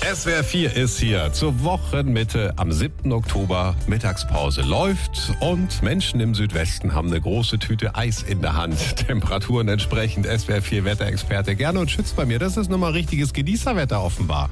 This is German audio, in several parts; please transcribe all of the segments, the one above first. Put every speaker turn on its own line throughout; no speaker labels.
SWR 4 ist hier zur Wochenmitte am 7. Oktober. Mittagspause läuft und Menschen im Südwesten haben eine große Tüte Eis in der Hand. Temperaturen entsprechend. SWR 4 Wetterexperte Gernot Schütz bei mir. Das ist nochmal richtiges Genießerwetter offenbar.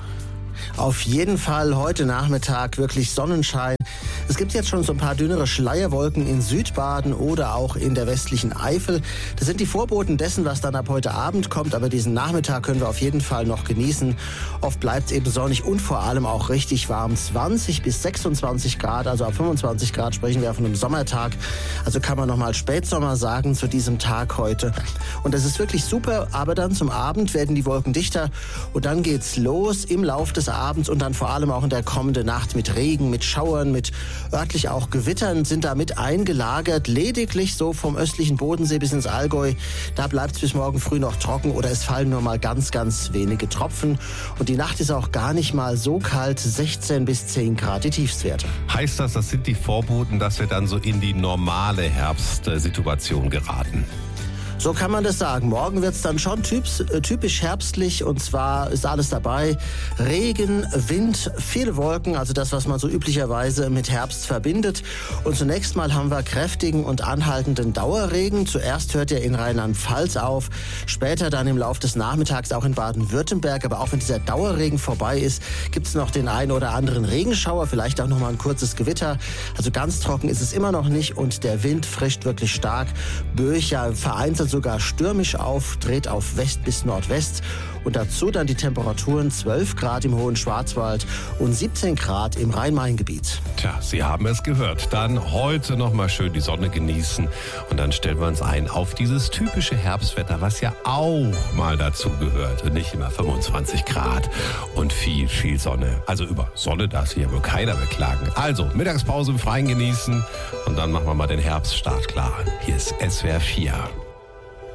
Auf jeden Fall heute Nachmittag wirklich Sonnenschein. Es gibt jetzt schon so ein paar dünnere Schleierwolken in Südbaden oder auch in der westlichen Eifel. Das sind die Vorboten dessen, was dann ab heute Abend kommt. Aber diesen Nachmittag können wir auf jeden Fall noch genießen. Oft bleibt es eben sonnig und vor allem auch richtig warm. 20 bis 26 Grad, also ab 25 Grad sprechen wir von einem Sommertag. Also kann man nochmal Spätsommer sagen zu diesem Tag heute. Und das ist wirklich super. Aber dann zum Abend werden die Wolken dichter. Und dann geht's los im Laufe des Abends und dann vor allem auch in der kommenden Nacht mit Regen, mit Schauern, mit örtlich auch Gewittern sind damit eingelagert. Lediglich so vom östlichen Bodensee bis ins Allgäu. Da bleibt es bis morgen früh noch trocken oder es fallen nur mal ganz, ganz wenige Tropfen. Und die Nacht ist auch gar nicht mal so kalt. 16 bis 10 Grad die Tiefstwerte.
Heißt das sind die Vorboten, dass wir dann so in die normale Herbstsituation geraten?
So kann man das sagen. Morgen wird es dann schon typisch herbstlich und zwar ist alles dabei. Regen, Wind, viele Wolken, also das, was man so üblicherweise mit Herbst verbindet. Und zunächst mal haben wir kräftigen und anhaltenden Dauerregen. Zuerst hört er in Rheinland-Pfalz auf, später dann im Laufe des Nachmittags auch in Baden-Württemberg. Aber auch wenn dieser Dauerregen vorbei ist, gibt es noch den einen oder anderen Regenschauer, vielleicht auch noch mal ein kurzes Gewitter. Also ganz trocken ist es immer noch nicht und der Wind frischt wirklich stark. Böig, ja vereinzelt sogar stürmisch auf, dreht auf West bis Nordwest und dazu dann die Temperaturen 12 Grad im hohen Schwarzwald und 17 Grad im Rhein-Main-Gebiet.
Tja, Sie haben es gehört. Dann heute noch mal schön die Sonne genießen und dann stellen wir uns ein auf dieses typische Herbstwetter, was ja auch mal dazu gehört und nicht immer 25 Grad und viel, viel Sonne. Also über Sonne darf sich ja wohl keiner beklagen. Also Mittagspause im Freien genießen und dann machen wir mal den Herbststart klar. Hier ist SWR 4.